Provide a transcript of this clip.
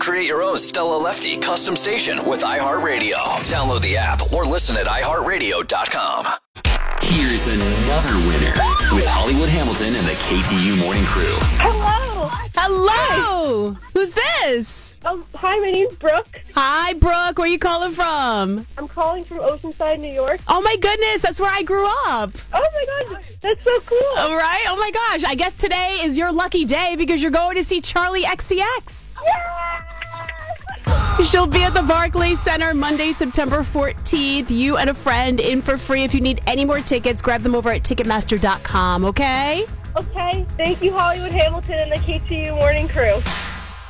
Create your own Stella Lefty custom station with iHeartRadio. Download the app or listen at iHeartRadio.com. Here's another winner with Hollywood Hamilton and the KTU Morning Crew. Hello. Hello. Who's this? Hi, my name's Brooke. Hi, Brooke. Where are you calling from? I'm calling from Oceanside, New York. Oh, my goodness. That's where I grew up. Oh, my God. That's so cool. All right. Oh, my gosh. I guess today is your lucky day because you're going to see Charlie XCX. She'll be at the Barclays Center Monday, September 14th. You and a friend in for free. If you need any more tickets, grab them over at Ticketmaster.com, okay? Okay. Thank you, Hollywood Hamilton and the KTU Morning Crew.